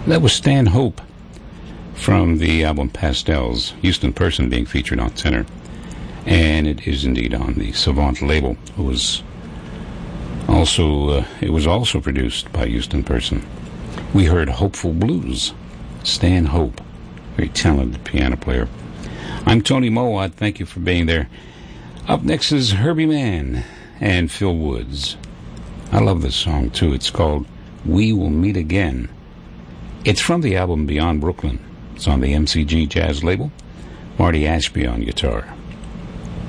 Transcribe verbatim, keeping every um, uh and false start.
That was Stan Hope from the album Pastels, Houston Person being featured on tenor. And it is indeed on the Savant label. It was also, uh, it was also produced by Houston Person. We heard Hopeful Blues, Stan Hope, very talented piano player. I'm Tony Mowat. Thank you for being there. Up next is Herbie Mann and Phil Woods. I love this song, too. It's called We Will Meet Again. It's from the album Beyond Brooklyn. It's on the M C G Jazz label. Marty Ashby on guitar.